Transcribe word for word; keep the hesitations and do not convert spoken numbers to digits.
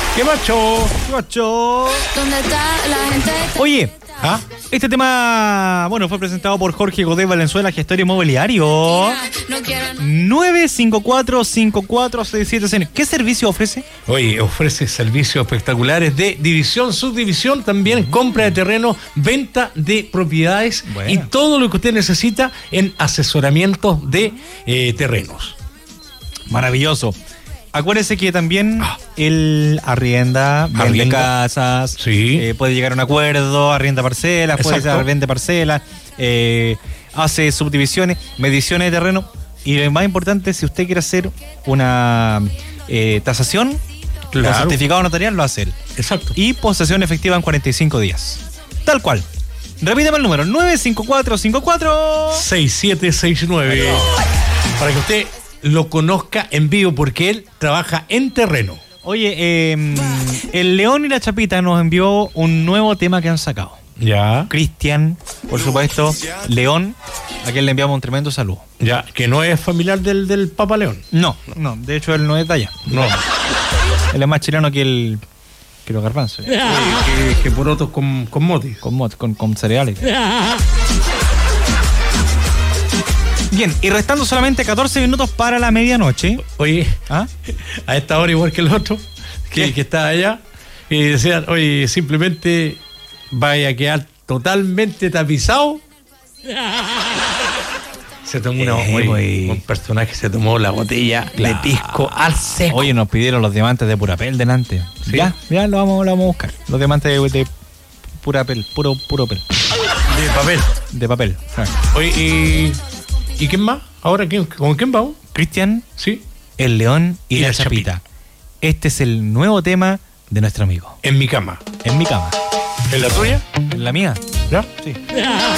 ¿Qué macho? ¿Qué macho? Oye, ¿ah? Este tema, bueno, fue presentado por Jorge Godet Valenzuela, gestor inmobiliario. nueve cinco cuatro, cinco cuatro seis siete seis. ¿Qué servicio ofrece? Oye, ofrece servicios espectaculares de división, subdivisión, también mm. compra de terreno, venta de propiedades bueno. y todo lo que usted necesita en asesoramiento de eh, terrenos. Maravilloso. Acuérdese que también ah. él arrienda, vende arrienda. casas, sí. eh, puede llegar a un acuerdo, arrienda parcelas, Exacto. puede ser vende parcelas, eh, hace subdivisiones, mediciones de terreno y lo más importante, si usted quiere hacer una eh, tasación claro. o certificado notarial, lo hace él. Exacto. Y posesión efectiva en cuarenta y cinco días. Tal cual. Repítame el número, nueve cinco cuatro cinco cuatro seis siete seis nueve. Para que usted lo conozca en vivo porque él trabaja en terreno. Oye, eh, el León y la Chapita nos envió un nuevo tema que han sacado. Ya. Cristian, por supuesto, León, a quien le enviamos un tremendo saludo. Ya, que no es familiar del, del Papa León. No, no, de hecho él no es de allá. No. Él es más chileno que el que los garbanzos. Que, que, que por otros con, con motis. Con motis, con, con cereales. Bien, y restando solamente catorce minutos para la medianoche. Oye, ¿ah? A esta hora igual que el otro, que, que está allá, y decían, oye, simplemente vaya a quedar totalmente tapizado. Se tomó una, eh, oye, un personaje se tomó la botella claro. de pisco al seco. Oye, nos pidieron los diamantes de Purapel delante. ¿Sí? Ya, ya lo vamos, lo vamos a buscar. Los diamantes de, de Purapel, puro, puro pel. De papel. De papel. Ah. Oye, y... ¿Y quién más? ¿Ahora quién, con quién vamos? Cristian, sí. El León y, y la, la Chapita. Chapita. Este es el nuevo tema de nuestro amigo. En mi cama. En mi cama. ¿En la tuya? En la mía. ¿Ya? Sí.